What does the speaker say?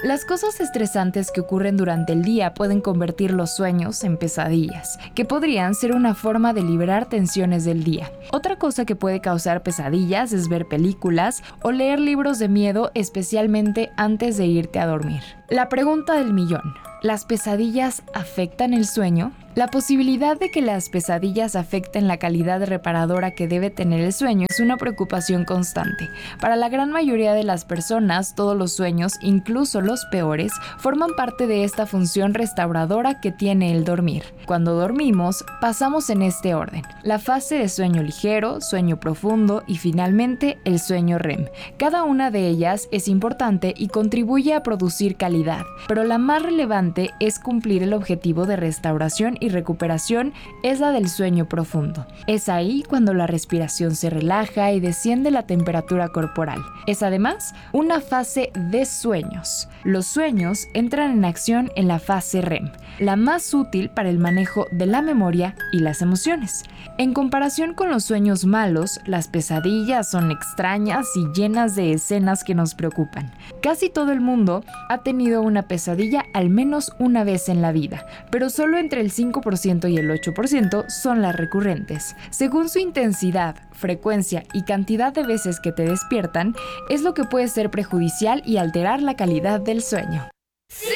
Las cosas estresantes que ocurren durante el día pueden convertir los sueños en pesadillas, que podrían ser una forma de liberar tensiones del día. Otra cosa que puede causar pesadillas es ver películas o leer libros de miedo, especialmente antes de irte a dormir. La pregunta del millón: ¿las pesadillas afectan el sueño? La posibilidad de que las pesadillas afecten la calidad reparadora que debe tener el sueño es una preocupación constante. Para la gran mayoría de las personas, todos los sueños, incluso los peores, forman parte de esta función restauradora que tiene el dormir. Cuando dormimos, pasamos en este orden: la fase de sueño ligero, sueño profundo y finalmente el sueño REM. Cada una de ellas es importante y contribuye a producir calidad, pero la más relevante es cumplir el objetivo de restauración y recuperación, es la del sueño profundo. Es ahí cuando la respiración se relaja y desciende la temperatura corporal. Es además una fase de sueños. Los sueños entran en acción en la fase REM, la más útil para el manejo de la memoria y las emociones. En comparación con los sueños malos, las pesadillas son extrañas y llenas de escenas que nos preocupan. Casi todo el mundo ha tenido una pesadilla al menos una vez en la vida, pero solo entre el 5% y el 8% son las recurrentes. Según su intensidad, frecuencia y cantidad de veces que te despiertan, es lo que puede ser perjudicial y alterar la calidad del sueño.